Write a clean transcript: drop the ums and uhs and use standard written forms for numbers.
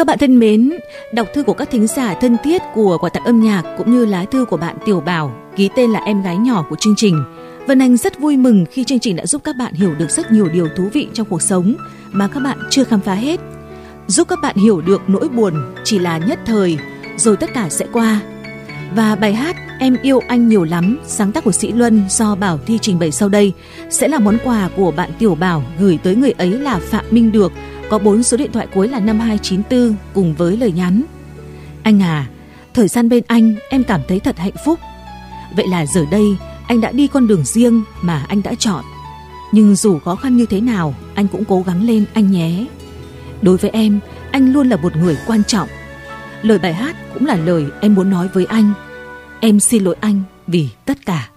Các bạn thân mến, đọc thư của các thính giả thân thiết của quà tặng âm nhạc cũng như lá thư của bạn Tiểu Bảo ký tên là em gái nhỏ của chương trình. Vân Anh rất vui mừng khi chương trình đã giúp các bạn hiểu được rất nhiều điều thú vị trong cuộc sống mà các bạn chưa khám phá hết. Giúp các bạn hiểu được nỗi buồn chỉ là nhất thời, rồi tất cả sẽ qua. Và bài hát Em Yêu Anh Nhiều Lắm, sáng tác của Sĩ Luân do Bảo Thi trình bày sau đây, sẽ là món quà của bạn Tiểu Bảo gửi tới người ấy là Phạm Minh Được, có 4 số điện thoại cuối là 5294 cùng với lời nhắn: Anh à, thời gian bên anh em cảm thấy thật hạnh phúc. Vậy là giờ đây anh đã đi con đường riêng mà anh đã chọn. Nhưng dù khó khăn như thế nào, anh cũng cố gắng lên anh nhé. Đối với em, anh luôn là một người quan trọng. Lời bài hát cũng là lời em muốn nói với anh. Em xin lỗi anh vì tất cả.